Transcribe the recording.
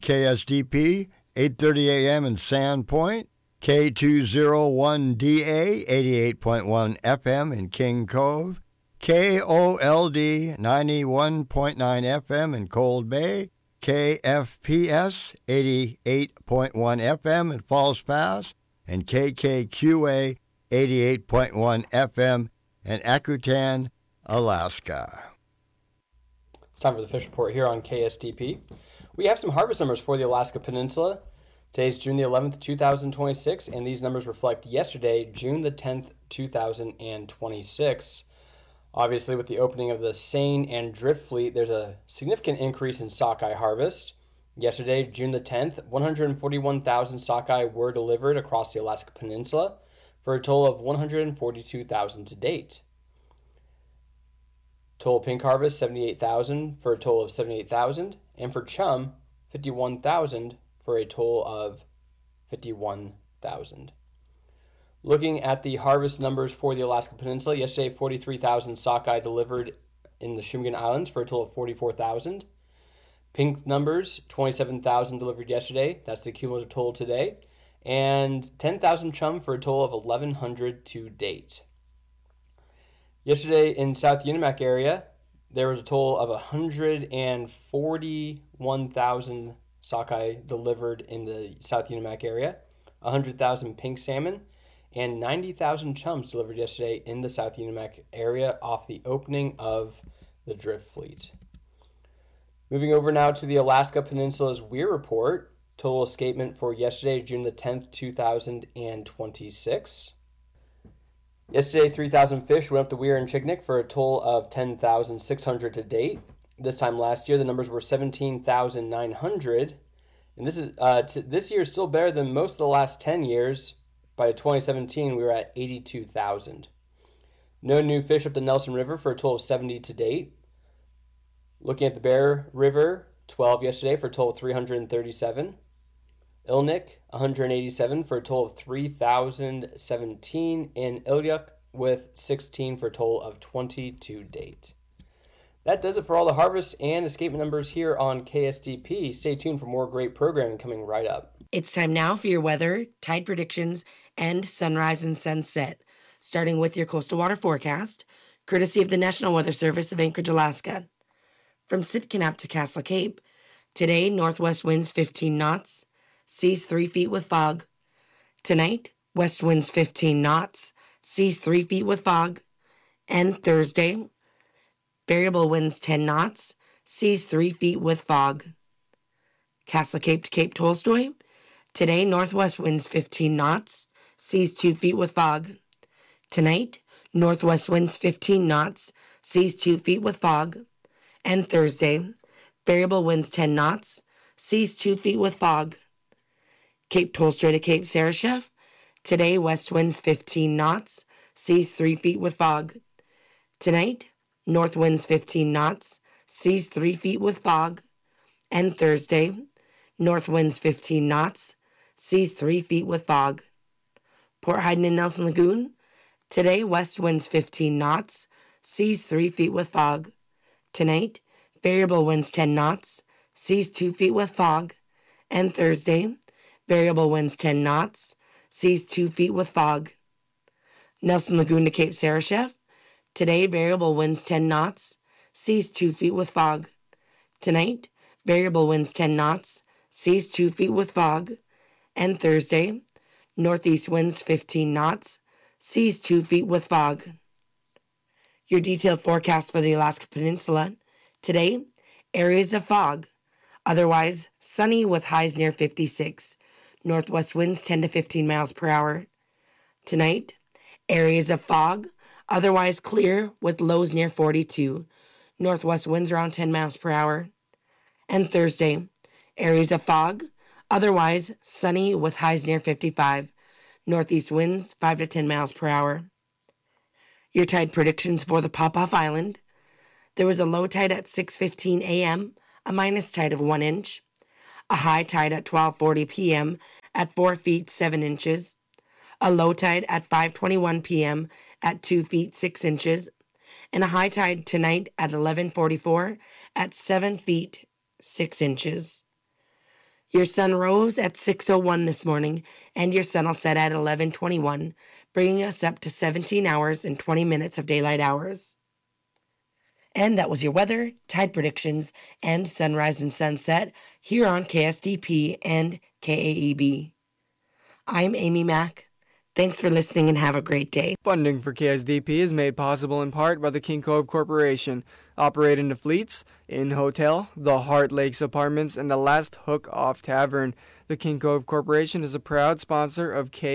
KSDP, 8:30 a.m. in Sandpoint, K201DA, 88.1 FM in King Cove, KOLD, 91.9 FM in Cold Bay, KFPS, 88.1 FM in Falls Pass, and KKQA, 88.1 FM in Akutan, Alaska. It's time for the fish report here on KSDP. We have some harvest numbers for the Alaska Peninsula. Today's June the 11th, 2026, and these numbers reflect yesterday, June the 10th, 2026. Obviously, with the opening of the seine and drift fleet, there's a significant increase in sockeye harvest. Yesterday, June the 10th, 141,000 sockeye were delivered across the Alaska Peninsula for a total of 142,000 to date. Total pink harvest, 78,000 for a total of 78,000. And for chum, 51,000 for a total of 51,000. Looking at the harvest numbers for the Alaska Peninsula, yesterday 43,000 sockeye delivered in the Shumagon Islands for a total of 44,000. Pink numbers, 27,000 delivered yesterday. That's the cumulative total today. And 10,000 chum for a total of 1,100 to date. Yesterday in South Unimak area, there was a total of 141,000 sockeye delivered in the South Unimak area, 100,000 pink salmon, and 90,000 chums delivered yesterday in the South Unimak area off the opening of the drift fleet. Moving over now to the Alaska Peninsula's Weir report, total escapement for yesterday, June the 10th, 2026. Yesterday, 3,000 fish went up the Weir and Chignik for a total of 10,600 to date. This time last year, the numbers were 17,900. And this year is still better than most of the last 10 years. By 2017, we were at 82,000. No new fish up the Nelson River for a total of 70 to date. Looking at the Bear River, 12 yesterday for a total of 337. Ilnik, 187 for a total of 3,017. And Ilyuk with 16 for a total of 20 to date. That does it for all the harvest and escapement numbers here on KSDP. Stay tuned for more great programming coming right up. It's time now for your weather, tide predictions, and sunrise and sunset, starting with your coastal water forecast, courtesy of the National Weather Service of Anchorage, Alaska. From Sitkinnap to Castle Cape, today northwest winds 15 knots, seas 3 feet with fog. Tonight, west winds 15 knots, seas 3 feet with fog. And Thursday, variable winds 10 knots, seas 3 feet with fog. Castle Cape to Cape Tolstoy, today northwest winds 15 knots, seas 2 feet with fog. Tonight, northwest winds 15 knots, seas 2 feet with fog. And Thursday, variable winds 10 knots, seas 2 feet with fog. Cape Tolstoy to Cape Sarashef, today west winds 15 knots, seas 3 feet with fog. Tonight, north winds 15 knots, seas 3 feet with fog. And Thursday, north winds 15 knots, seas 3 feet with fog. Port Hayden and Nelson Lagoon, today west winds 15 knots, seas 3 feet with fog. Tonight, variable winds 10 knots, seas 2 feet with fog. And Thursday, variable winds 10 knots, seas 2 feet with fog. Nelson Lagoon to Cape Sarashef, today variable winds 10 knots, seas 2 feet with fog. Tonight, variable winds 10 knots, seas 2 feet with fog. And Thursday, northeast winds 15 knots, seas 2 feet with fog. Your detailed forecast for the Alaska Peninsula. Today, areas of fog. Otherwise, sunny with highs near 56. Northwest winds 10 to 15 miles per hour. Tonight, areas of fog. Otherwise clear with lows near 42. Northwest winds around 10 miles per hour. And Thursday, areas of fog. Otherwise sunny with highs near 55. Northeast winds 5 to 10 miles per hour. Your tide predictions for the Pop-Off Island. There was a low tide at 6:15 a.m., a minus tide of 1 inch. A high tide at 12:40 p.m. at 4 feet 7 inches. A low tide at 5:21 p.m. at 2 feet 6 inches. And a high tide tonight at 11:44 at 7 feet 6 inches. Your sun rose at 6:01 this morning, and your sun will set at 11:21, bringing us up to 17 hours and 20 minutes of daylight hours. And that was your weather, tide predictions, and sunrise and sunset here on KSDP and KAEB. I'm Amy Mack. Thanks for listening and have a great day. Funding for KSDP is made possible in part by the King Cove Corporation, operating the Fleets, Inn Hotel, the Heart Lakes Apartments, and the Last Hook Off Tavern. The King Cove Corporation is a proud sponsor of